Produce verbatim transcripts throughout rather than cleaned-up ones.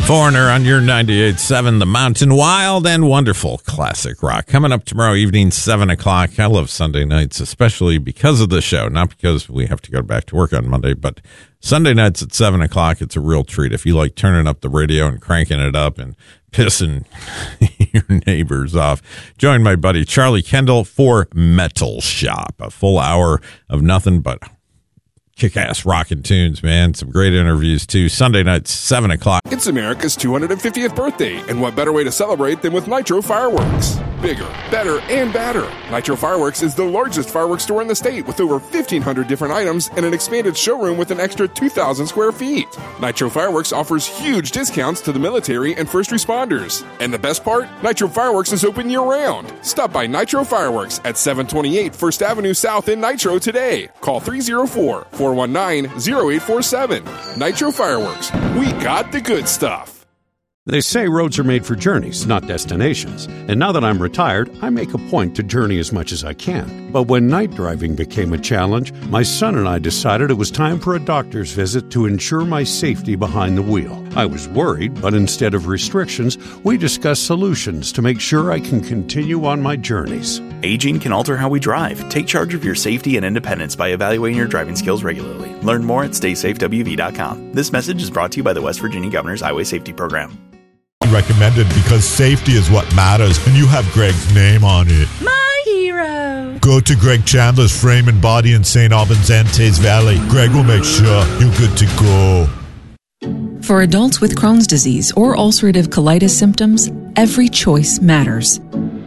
Foreigner on your ninety-eight point seven, The Mountain. Wild and wonderful classic rock. Coming up tomorrow evening, seven o'clock. I love Sunday nights, especially because of the show. Not because we have to go back to work on Monday, but Sunday nights at seven o'clock, it's a real treat. If you like turning up the radio and cranking it up and pissing your neighbors off, join my buddy Charlie Kendall for Metal Shop. A full hour of nothing but kick-ass rockin' tunes, man. Some great interviews, too. Sunday night, seven o'clock. It's America's two hundred fiftieth birthday, and what better way to celebrate than with Nitro Fireworks? Bigger, better, and badder. Nitro Fireworks is the largest fireworks store in the state with over fifteen hundred different items and an expanded showroom with an extra two thousand square feet. Nitro Fireworks offers huge discounts to the military and first responders. And the best part? Nitro Fireworks is open year-round. Stop by Nitro Fireworks at seven twenty-eight First Avenue South in Nitro today. Call three oh four, four one nine, oh eight four seven. Nitro Fireworks. We got the good stuff. They say roads are made for journeys, not destinations. And now that I'm retired, I make a point to journey as much as I can. But when night driving became a challenge, my son and I decided it was time for a doctor's visit to ensure my safety behind the wheel. I was worried, but instead of restrictions, we discussed solutions to make sure I can continue on my journeys. Aging can alter how we drive. Take charge of your safety and independence by evaluating your driving skills regularly. Learn more at stay safe w v dot com. This message is brought to you by the West Virginia Governor's Highway Safety Program. Recommended because safety is what matters, and you have Greg's name on it. My hero. Go to Greg Chandler's Frame and Body in Saint Albans and Taze Valley. Greg will make sure you're good to go. For adults with Crohn's disease or ulcerative colitis symptoms, every choice matters.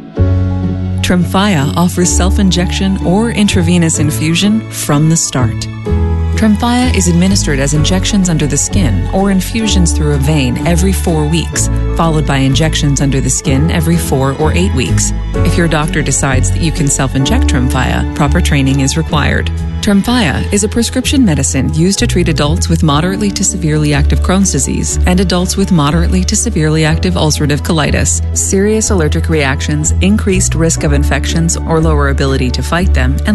Tremfya offers self-injection or intravenous infusion from the start. Tremfya is administered as injections under the skin or infusions through a vein every four weeks, followed by injections under the skin every four or eight weeks. If your doctor decides that you can self-inject Tremfya, proper training is required. Tremfya is a prescription medicine used to treat adults with moderately to severely active Crohn's disease and adults with moderately to severely active ulcerative colitis. Serious allergic reactions, increased risk of infections or lower ability to fight them, and